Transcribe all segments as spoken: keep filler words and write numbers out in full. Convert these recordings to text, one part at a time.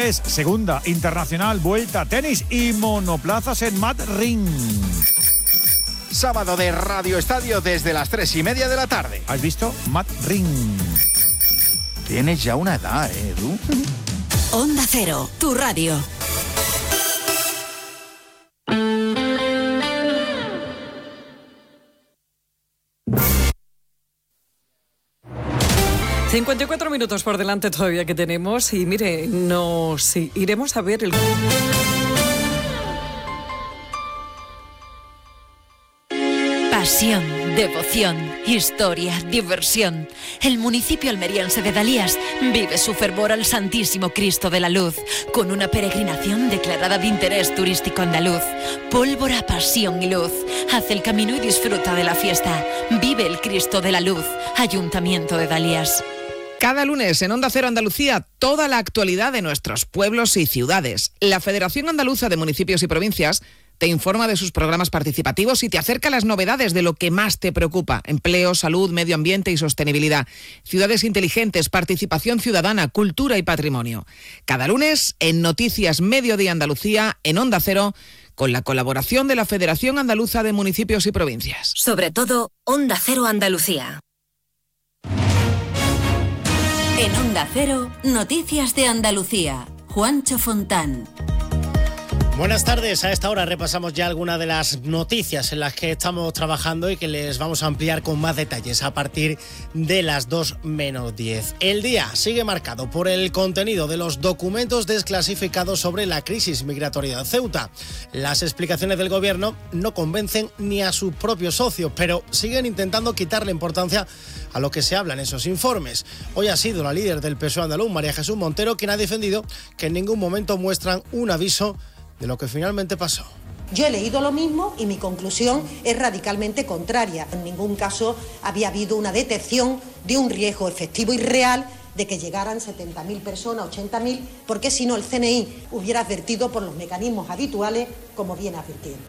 tres, segunda internacional, vuelta, tenis y monoplazas en Madrid. Sábado de Radio Estadio desde las tres y media de la tarde. ¿Has visto? Madrid. Tienes ya una edad, ¿eh, Edu? Onda Cero, tu radio. cincuenta y cuatro minutos por delante todavía que tenemos y mire, nos iremos a ver el... Pasión, devoción, historia, diversión. El municipio almeriense de Dalías vive su fervor al Santísimo Cristo de la Luz con una peregrinación declarada de interés turístico andaluz. Pólvora, pasión y luz. Haz el camino y disfruta de la fiesta. Vive el Cristo de la Luz. Ayuntamiento de Dalías. Cada lunes en Onda Cero Andalucía, toda la actualidad de nuestros pueblos y ciudades. La Federación Andaluza de Municipios y Provincias te informa de sus programas participativos y te acerca las novedades de lo que más te preocupa: empleo, salud, medio ambiente y sostenibilidad, ciudades inteligentes, participación ciudadana, cultura y patrimonio. Cada lunes en Noticias Mediodía Andalucía, en Onda Cero, con la colaboración de la Federación Andaluza de Municipios y Provincias. Sobre todo, Onda Cero Andalucía. En Onda Cero, Noticias de Andalucía. Juancho Fontán. Buenas tardes, a esta hora repasamos ya algunas de las noticias en las que estamos trabajando y que les vamos a ampliar con más detalles a partir de las dos menos diez. El día sigue marcado por el contenido de los documentos desclasificados sobre la crisis migratoria de Ceuta. Las explicaciones del gobierno no convencen ni a sus propios socios, pero siguen intentando quitarle importancia a lo que se habla en esos informes. Hoy ha sido la líder del P S O E andaluz, María Jesús Montero, quien ha defendido que en ningún momento muestran un aviso de lo que finalmente pasó. Yo he leído lo mismo y mi conclusión es radicalmente contraria. En ningún caso había habido una detección de un riesgo efectivo y real de que llegaran setenta mil personas, ochenta mil, porque si no el C N I hubiera advertido por los mecanismos habituales como viene advirtiendo.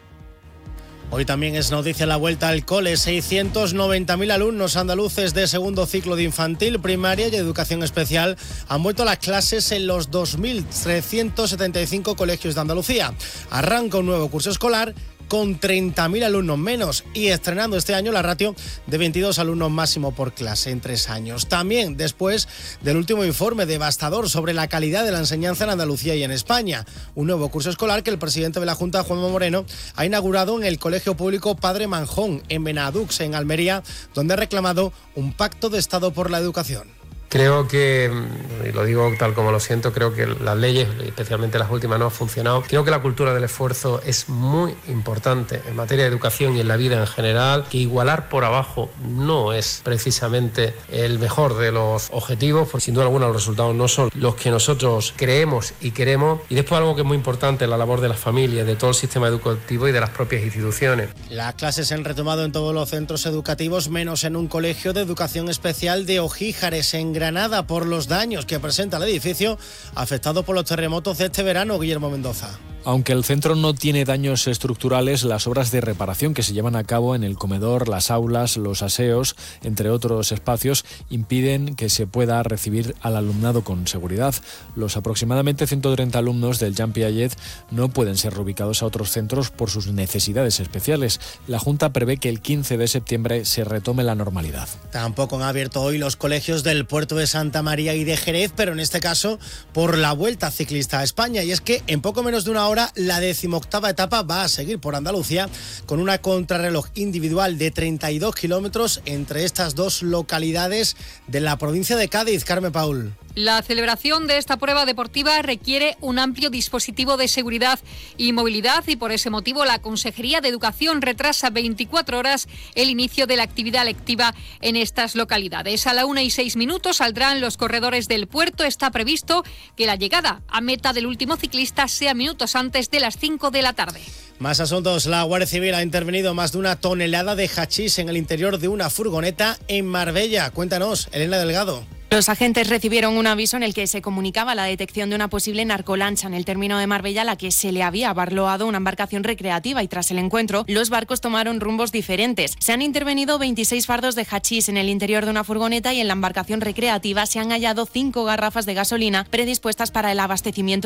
Hoy también es noticia la vuelta al cole. seiscientos noventa mil alumnos andaluces de segundo ciclo de infantil, primaria y educación especial han vuelto a las clases en los dos mil trescientos setenta y cinco colegios de Andalucía. Arranca un nuevo curso escolar con treinta mil alumnos menos y estrenando este año la ratio de veintidós alumnos máximo por clase en tres años. También después del último informe devastador sobre la calidad de la enseñanza en Andalucía y en España. Un nuevo curso escolar que el presidente de la Junta, Juanma Moreno, ha inaugurado en el Colegio Público Padre Manjón, en Benadux, en Almería, donde ha reclamado un pacto de Estado por la educación. Creo que, y lo digo tal como lo siento, creo que las leyes, especialmente las últimas, no han funcionado. Creo que la cultura del esfuerzo es muy importante en materia de educación y en la vida en general, que igualar por abajo no es precisamente el mejor de los objetivos, porque sin duda alguna los resultados no son los que nosotros creemos y queremos. Y después algo que es muy importante, la labor de las familias, de todo el sistema educativo y de las propias instituciones. Las clases se han retomado en todos los centros educativos, menos en un colegio de educación especial de Ojíjares, en Granada, por los daños que presenta el edificio afectado por los terremotos de este verano. Guillermo Mendoza. Aunque el centro no tiene daños estructurales, las obras de reparación que se llevan a cabo en el comedor, las aulas, los aseos, entre otros espacios, impiden que se pueda recibir al alumnado con seguridad. Los aproximadamente ciento treinta alumnos del Jean Piaget no pueden ser reubicados a otros centros por sus necesidades especiales. La Junta prevé que el quince de septiembre se retome la normalidad. Tampoco han abierto hoy los colegios del puerto de Santa María y de Jerez, pero en este caso por la Vuelta Ciclista a España. Y es que en poco menos de una hora la decimoctava etapa va a seguir por Andalucía con una contrarreloj individual de treinta y dos kilómetros entre estas dos localidades de la provincia de Cádiz. Carmen Paul. La celebración de esta prueba deportiva requiere un amplio dispositivo de seguridad y movilidad y por ese motivo la Consejería de Educación retrasa veinticuatro horas el inicio de la actividad lectiva en estas localidades. A la una y seis minutos saldrán los corredores del puerto. Está previsto que la llegada a meta del último ciclista sea minutos antes de las cinco de la tarde. Más asuntos. La Guardia Civil ha intervenido más de una tonelada de hachís en el interior de una furgoneta en Marbella. Cuéntanos, Elena Delgado. Los agentes recibieron un aviso en el que se comunicaba la detección de una posible narcolancha en el término de Marbella a la que se le había barloado una embarcación recreativa y tras el encuentro los barcos tomaron rumbos diferentes. Se han intervenido veintiséis fardos de hachís en el interior de una furgoneta y en la embarcación recreativa se han hallado cinco garrafas de gasolina predispuestas para el abastecimiento